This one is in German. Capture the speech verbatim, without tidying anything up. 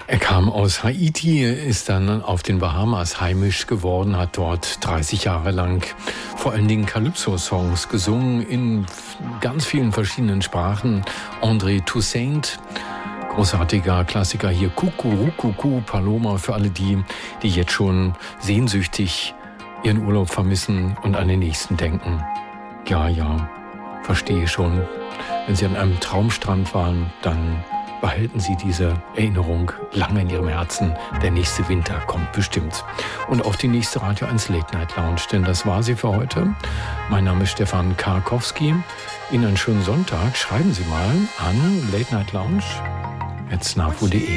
Er kam aus Haiti, ist dann auf den Bahamas heimisch geworden, hat dort dreißig Jahre lang vor allen Dingen Calypso-Songs gesungen in ganz vielen verschiedenen Sprachen. André Toussaint, großartiger Klassiker hier, Kukurukuku, Paloma, für alle die, die jetzt schon sehnsüchtig ihren Urlaub vermissen und an den nächsten denken. Ja, ja, verstehe schon. Wenn Sie an einem Traumstrand waren, dann behalten Sie diese Erinnerung lange in Ihrem Herzen. Der nächste Winter kommt bestimmt. Und auf die nächste Radio eins Late Night Lounge, denn das war sie für heute. Mein Name ist Stefan Karkowski. Ihnen einen schönen Sonntag. Schreiben Sie mal an late night lounge at snafu punkt de.